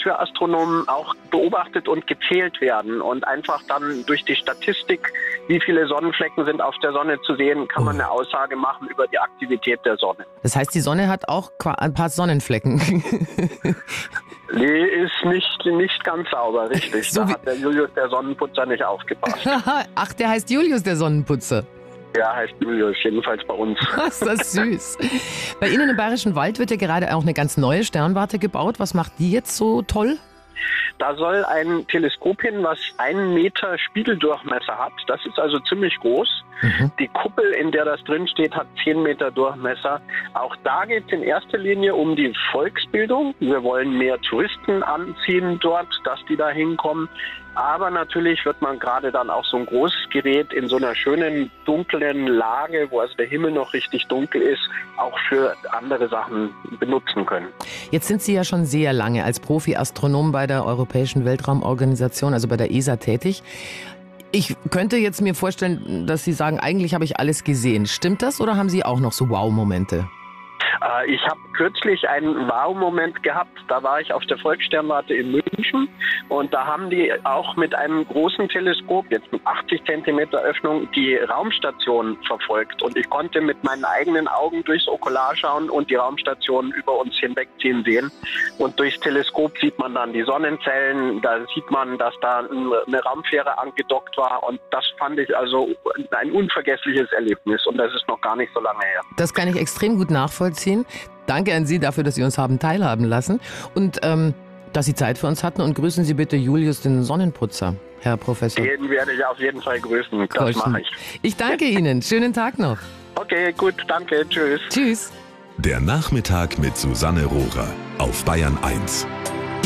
wir Astronomen auch beobachtet und gezählt werden. Und einfach dann durch die Statistik, wie viele Sonnenflecken sind auf der Sonne zu sehen, kann man eine Aussage machen über die Aktivität der Sonne. Das heißt, die Sonne hat auch ein paar Sonnenflecken. Die ist nicht ganz sauber, richtig. So da hat der Julius, der Sonnenputzer, nicht aufgepasst. Ach, der heißt Julius, der Sonnenputzer. Ja, heißt Julius, jedenfalls bei uns. Ist das süß. Bei Ihnen im Bayerischen Wald wird ja gerade auch eine ganz neue Sternwarte gebaut. Was macht die jetzt so toll? Da soll ein Teleskop hin, was 1 Meter Spiegeldurchmesser hat. Das ist also ziemlich groß. Die Kuppel, in der das drin steht, hat 10 Meter Durchmesser. Auch da geht es in erster Linie um die Volksbildung. Wir wollen mehr Touristen anziehen dort, dass die da hinkommen. Aber natürlich wird man gerade dann auch so ein großes Gerät in so einer schönen, dunklen Lage, wo also der Himmel noch richtig dunkel ist, auch für andere Sachen benutzen können. Jetzt sind Sie ja schon sehr lange als Profi-Astronom bei der Europäischen Weltraumorganisation, also bei der ESA, tätig. Ich könnte jetzt mir vorstellen, dass Sie sagen, eigentlich habe ich alles gesehen. Stimmt das oder haben Sie auch noch so Wow-Momente? Ich habe kürzlich einen Wow-Moment gehabt. Da war ich auf der Volkssternwarte in München und da haben die auch mit einem großen Teleskop, jetzt mit 80 Zentimeter Öffnung, die Raumstation verfolgt. Und ich konnte mit meinen eigenen Augen durchs Okular schauen und die Raumstation über uns hinwegziehen sehen. Und durchs Teleskop sieht man dann die Sonnenzellen, da sieht man, dass da eine Raumfähre angedockt war. Und das fand ich also ein unvergessliches Erlebnis. Und das ist noch gar nicht so lange her. Das kann ich extrem gut nachvollziehen. Danke an Sie dafür, dass Sie uns haben teilhaben lassen und dass Sie Zeit für uns hatten. Und grüßen Sie bitte Julius, den Sonnenputzer, Herr Professor. Den werde ich auf jeden Fall grüßen. Das mache ich. Ich danke Ihnen. Schönen Tag noch. Okay, gut. Danke. Tschüss. Tschüss. Der Nachmittag mit Susanne Rohrer auf Bayern 1.